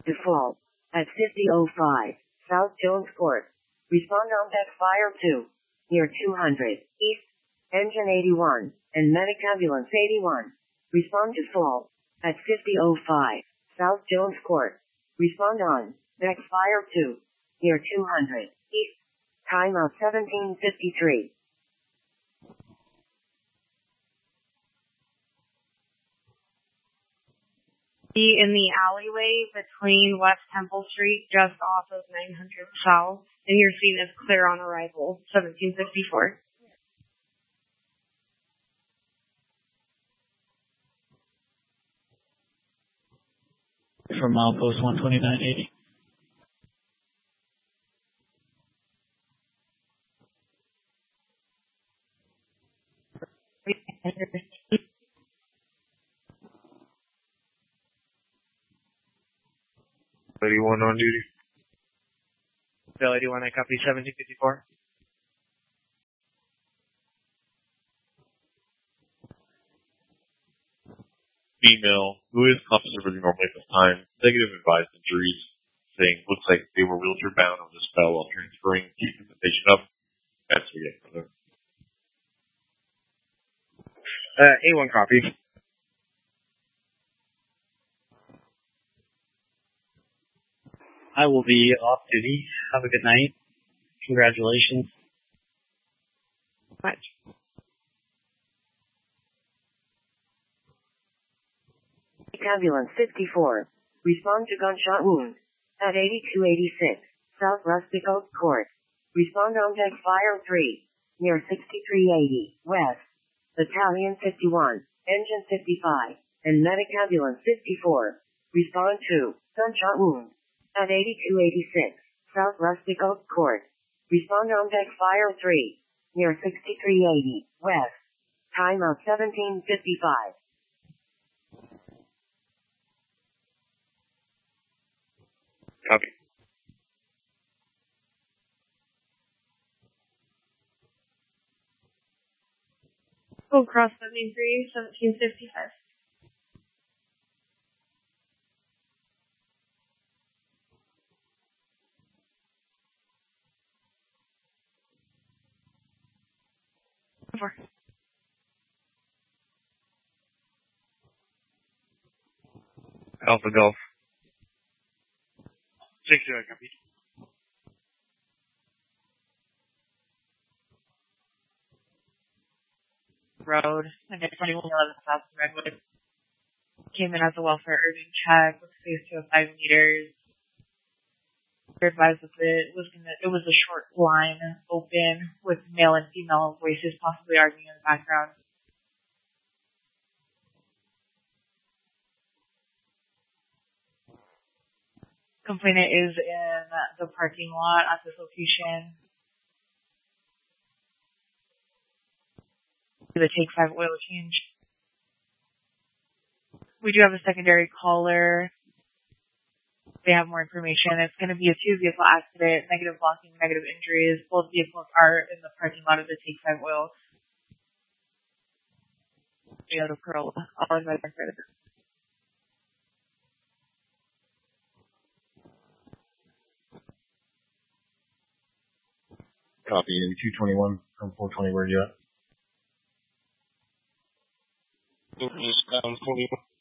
Default. At 50:05, South Jones Court. Respond on deck fire 2. Near 200, East. Engine 81, and medic ambulance 81. Respond default. At 50:05, South Jones Court. Respond on deck fire 2. Near 200, East. Timeout 17:53. Be in the alleyway between West Temple Street, just off of 900 South, and you're seen as clear on arrival, 1754. From milepost 12980. One on duty. Bill 81, I copy 1754. Female, who is compensated normally at this time, negative advised injuries, saying looks like they were wheelchair bound on this fell while transferring, keeping the patient up. That's what we get for them. A1 copy. I will be off duty. Have a good night. Congratulations. Much. Ambulance 54. Respond to gunshot wound. At 8286, South Rustic Oak Court. Respond on deck fire 3. Near 6380, West. Battalion 51, Engine 55, and Medic Ambulance 54. Respond to gunshot wound. At 8286, South Rustic Oak Court. Respond on deck fire 3. Near 6380, West. Timeout 17:55. Copy. Go cross 73, 1755. Over. Alpha Golf. 60, I copy. Road, and at 2111 South Redwood. Came in as a welfare urgent check with space to 5 meters. You're advised that it was a short line open with male and female voices possibly arguing in the background. Complainant is in the parking lot at this location. The Take 5 oil change. We do have a secondary caller. They have more information. It's going to be a 2-vehicle accident, negative blocking, negative injuries. Both vehicles are in the parking lot of the Take 5 oil. Toyota Corolla. All in my credit. Copy. 221 from 420. Where are you at? 21.